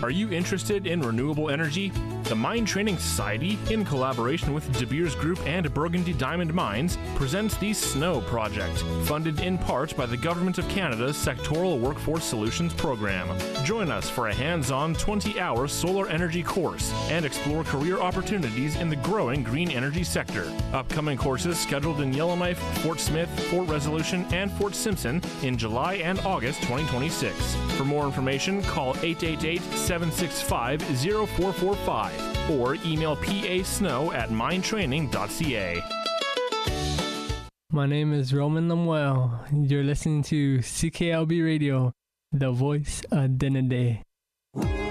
Are you interested in renewable energy? The Mine Training Society, in collaboration with De Beers Group and Burgundy Diamond Mines, presents the SNOW Project, funded in part by the Government of Canada's Sectoral Workforce Solutions Program. Join us for a hands-on 20-hour solar energy course and explore career opportunities in the growing green energy sector. Upcoming courses scheduled in Yellowknife, Fort Smith, Fort Resolution, and Fort Simpson in July and August 2026. For more information, call 888-765-0445 or email pasnow@minetraining.ca. My name is Roman Lemuel. You're listening to CKLB Radio, the voice of Dinade.